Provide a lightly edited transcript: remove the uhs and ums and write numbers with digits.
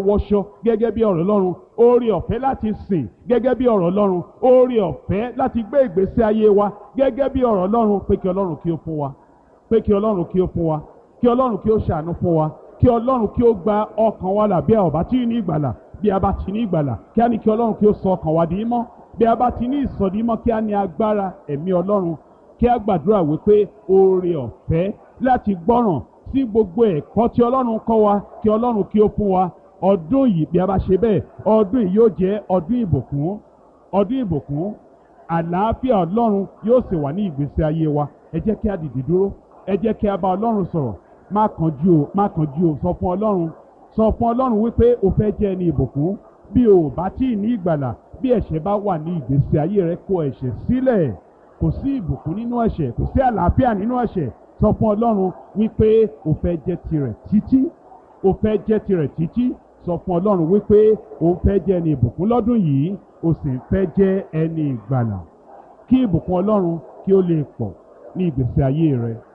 wọṣọ gẹ́gẹ́ bí ọ̀rọ̀ Ọlọ́run, oore ọ̀fẹ́ láti sìn gẹ́gẹ́ bí ọ̀rọ̀ Ọlọ́run, oore ọ̀fẹ́ láti gbé ìgbésí ayé wa gẹ́gẹ́ bí ọ̀rọ̀ Ọlọ́run. Pé kí Ọlọ́run kí ó fún wa, pé kí Ọlọ́run kí ó fún wa, kí Ọlọ́run kí ó ṣàánú fún wa, kí Ọlọ́run kí ó gba ọkàn wa là bí a ò bá tí ní ìgbàlà. Bí a bá ti ní ìgbàlà, kí á ní kí Ọlọ́run kí ó sọ ọkàn wa di mọ́. Bí a bá ti ní ìsọdi mọ́, kí á ní agbára ẹ̀mí Ọlọ́run. Kí á gbàdúrà wípé oore ọ̀fẹ́ láti gbọ́ràn sí gbogbo ẹ̀kọ́ tí Ọlọ́run kọ́ wa, kí Ọlọ́run kí ó fún wa. Ọdún yìí, bí a bá ṣe bẹ́ẹ̀, ọdún yìí yóò jẹ́ ọdún ìbùkún, ọdún ìbùkún. Àlàáfíà Ọlọ́run yóò sì wà ní ìgbésí ayé wa. Ẹ jẹ́ kí a dìde dúró, ẹ jẹ́ kí a bá Ọlọ́run sọ̀rọ̀. Má kánjú o, má kánjú o, sọ fún Ọlọ́run, sọ fún Ọlọ́run wípé o fẹ́ jẹ́ ẹni ìbùkún. Bí o bá tí ì ní ìgbàlà, bí ẹ̀ṣẹ̀ bá wà ní ìgbésí ayé rẹ, kọ ẹ̀ṣẹ̀ sílẹ̀. Kò sí ìbùkún nínú ẹ̀ṣẹ̀, kò sí àlàáfíà nínú ẹ̀ṣẹ̀. Sọ fún Ọlọ́run wípé o fẹ́ jẹ́ tirẹ̀ títí, o fẹ́ jẹ́ tirẹ̀ títí. Sọ fún Ọlọ́run wípé o fẹ́ jẹ́ ẹni ìbùkún lọ́dún yìí, o sì fẹ́ jẹ́ ẹni ìgbàlà. Kí ìbùkún Ọlọ́run kí ó lè pọ̀ ní ìgbésí ayé rẹ.